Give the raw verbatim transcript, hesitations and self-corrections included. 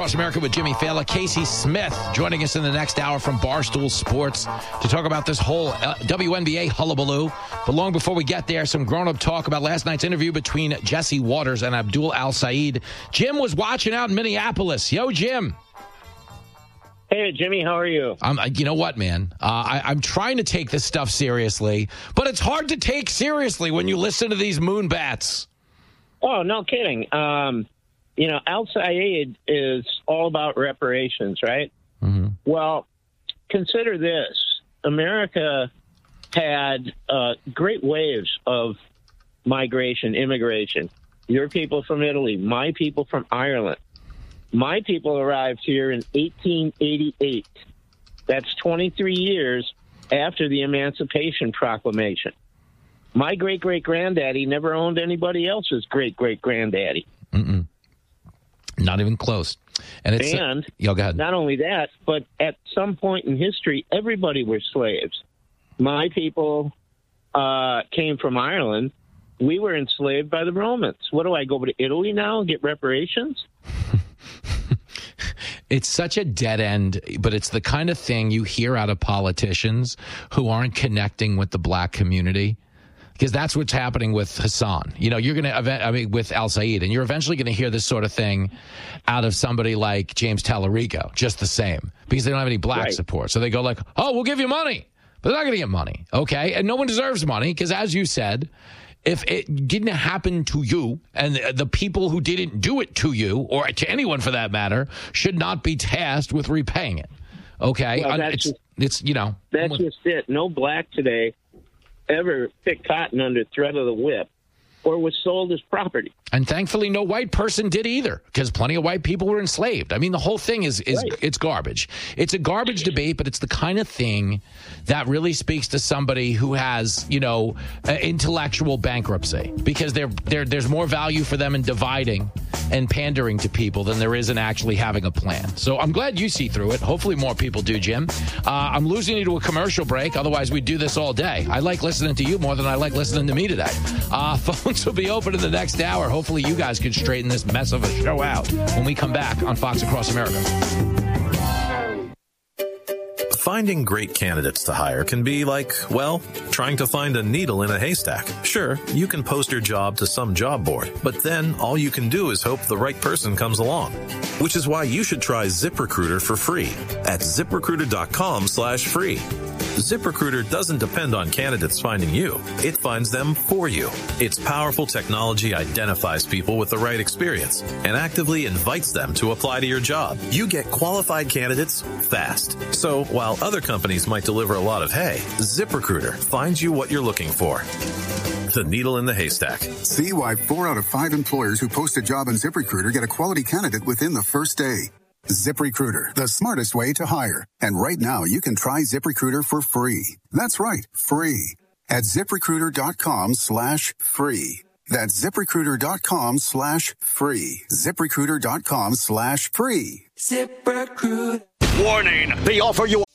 Across America with Jimmy Fallon. Casey Smith joining us in the next hour from Barstool Sports to talk about this whole uh, W N B A hullabaloo. But long before we get there, some grown-up talk about last night's interview between Jesse Waters and Abdul Al-Said. Jim was watching out in Minneapolis. Yo, Jim. Hey, Jimmy, how are you? I'm, you know what, man? Uh, I, I'm trying to take this stuff seriously, but it's hard to take seriously when you listen to these moonbats. Oh, no kidding. Um, you know, Al-Said is all about reparations, right? Mm-hmm. Well, consider this. America had uh, great waves of migration, immigration. Your people from Italy, my people from Ireland. My people arrived here in eighteen eighty-eight. That's twenty-three years after the Emancipation Proclamation. My great-great-granddaddy never owned anybody else's great-great-granddaddy. Mm-mm. Not even close. And it's and uh, yo, go ahead. Not only that, but at some point in history, everybody were slaves. My people uh, came from Ireland. We were enslaved by the Romans. What do I go to Italy now and get reparations? It's such a dead end, but it's the kind of thing you hear out of politicians who aren't connecting with the black community. Because that's what's happening with Hassan. You know, you're going to, I mean, with Al-Said, and you're eventually going to hear this sort of thing out of somebody like James Tallarico, just the same, because they don't have any black right. support. So they go like, oh, we'll give you money, but they're not going to get money. Okay. And no one deserves money because, as you said, if it didn't happen to you and the people who didn't do it to you, or to anyone for that matter, should not be tasked with repaying it. Okay. Well, that's it's, just, it's, you know. That's just it. No black today ever picked cotton under threat of the whip or was sold as property. And thankfully, no white person did either, because plenty of white people were enslaved. I mean, the whole thing is, is right. it's garbage. It's a garbage debate, but it's the kind of thing that really speaks to somebody who has, you know, uh, intellectual bankruptcy, because they're, they're, there's more value for them in dividing and pandering to people than there is in actually having a plan. So I'm glad you see through it. Hopefully more people do, Jim. Uh, I'm losing you to a commercial break. Otherwise, we'd do this all day. I like listening to you more than I like listening to me today. Uh, phones will be open in the next hour. Hopefully you guys can straighten this mess of a show out when we come back on Fox Across America. Finding great candidates to hire can be like, well, trying to find a needle in a haystack. Sure, you can post your job to some job board, but then all you can do is hope the right person comes along. Which is why you should try ZipRecruiter for free at ZipRecruiter.com slash free. ZipRecruiter doesn't depend on candidates finding you. It finds them for you. Its powerful technology identifies people with the right experience and actively invites them to apply to your job. You get qualified candidates fast. So while other companies might deliver a lot of hay, ZipRecruiter finds you what you're looking for. The needle in the haystack. See why four out of five employers who post a job on ZipRecruiter get a quality candidate within the first day. ZipRecruiter, the smartest way to hire. And right now, you can try ZipRecruiter for free. That's right, free. At ZipRecruiter.com slash free. That's ZipRecruiter.com slash free. ZipRecruiter.com slash free. ZipRecruiter. Warning, the offer you